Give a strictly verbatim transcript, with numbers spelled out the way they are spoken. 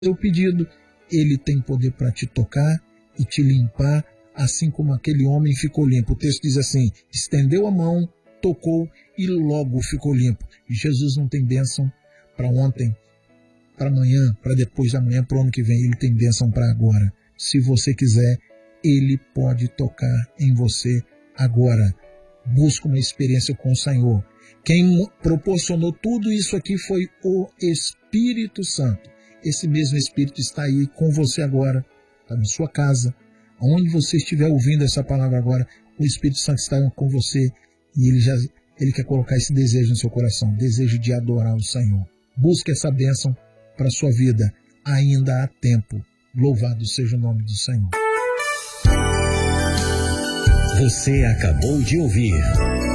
seu pedido, Ele tem poder para te tocar e te limpar, assim como aquele homem ficou limpo. O texto diz assim, estendeu a mão, tocou e logo ficou limpo. E Jesus não tem bênção para ontem, para amanhã, para depois da manhã, para o ano que vem. Ele tem bênção para agora. Se você quiser, Ele pode tocar em você agora. Busca uma experiência com o Senhor. Quem proporcionou tudo isso aqui foi o Espírito Santo. Esse mesmo Espírito está aí com você agora, está na sua casa. Onde você estiver ouvindo essa palavra agora, o Espírito Santo está com você e ele, já, ele quer colocar esse desejo no seu coração, desejo de adorar o Senhor. Busque essa bênção para a sua vida. Ainda há tempo. Louvado seja o nome do Senhor. Você acabou de ouvir